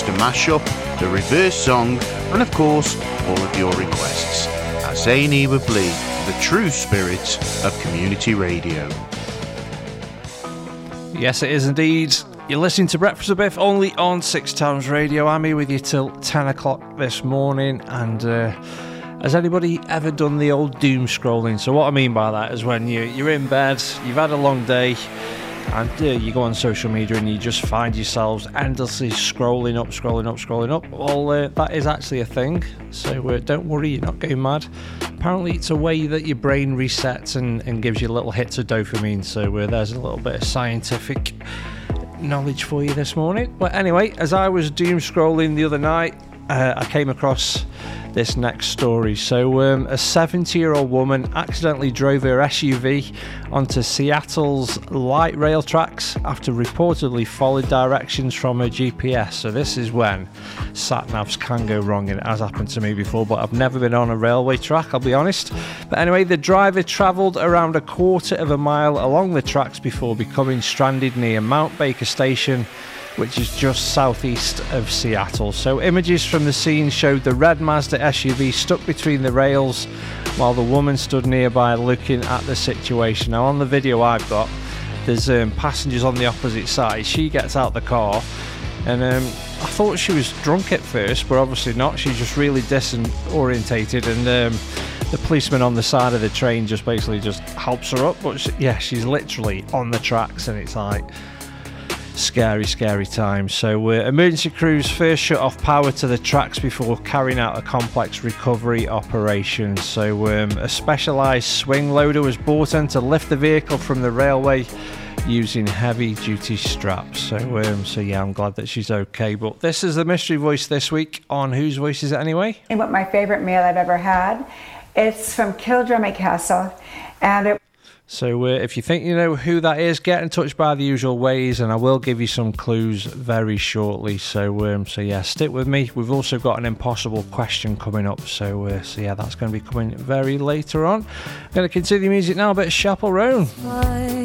Manchester mashup, the reverse song, and of course, all of your requests. As A&E with Lee, the true spirit of community radio. Yes, it is indeed. You're listening to Breakfast with Biff only on 6 Times Radio. I'm here with you till 10 o'clock this morning, and has anybody ever done the old doom scrolling? So what I mean by that is when you're in bed, you've had a long day, and you go on social media and you just find yourselves endlessly scrolling up. Well, that is actually a thing, so don't worry, you're not going mad. Apparently it's a way that your brain resets and gives you little hits of dopamine, so there's a little bit of scientific knowledge for you this morning. But anyway, as I was doom scrolling the other night, I came across this next story. So a 70-year-old woman accidentally drove her SUV onto Seattle's light rail tracks after reportedly followed directions from her GPS. So this is when sat-navs can go wrong, and it has happened to me before, but I've never been on a railway track, I'll be honest. But anyway, the driver travelled around a quarter of a mile along the tracks before becoming stranded near Mount Baker Station, which is just southeast of Seattle. So images from the scene showed the red Mazda SUV stuck between the rails while the woman stood nearby looking at the situation. Now on the video I've got, there's passengers on the opposite side. She gets out the car, and I thought she was drunk at first, but obviously not. She's just really disorientated, and the policeman on the side of the train just basically just helps her up. But she's literally on the tracks, and it's like scary time. So emergency crews first shut off power to the tracks before carrying out a complex recovery operation. So a specialised swing loader was brought in to lift the vehicle from the railway using heavy duty straps. So yeah, I'm glad that she's okay. But this is the mystery voice this week on Whose Voice Is It Anyway? And what my favourite meal I've ever had, it's from Kildrummy Castle, and so if you think you know who that is, get in touch by the usual ways, and I will give you some clues very shortly. So yeah, stick with me. We've also got an impossible question coming up. So yeah, that's going to be coming very later on. I'm going to continue the music now, a bit of Chappell Roan.